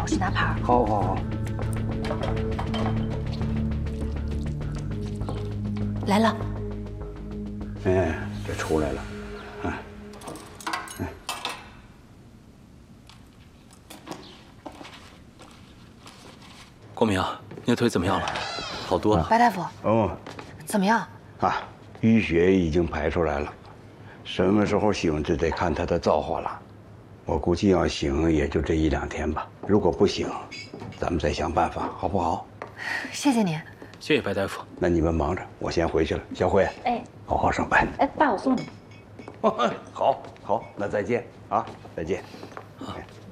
去拿牌。 好，好，好。 来了。 哎，这出来了。 光明，你的腿怎么样了？好多了。 白大夫， 哦， 怎么样？ 啊，淤血已经排出来了，什么时候醒这得看他的造化了。我估计要醒也就这1、2天吧。如果不醒，咱们再想办法，好不好？ 谢谢你。 谢谢白大夫。 那你们忙着，我先回去了。小慧， 哎， 好好上班。 哎，爸，我送你。 好，好，那再见啊，再见。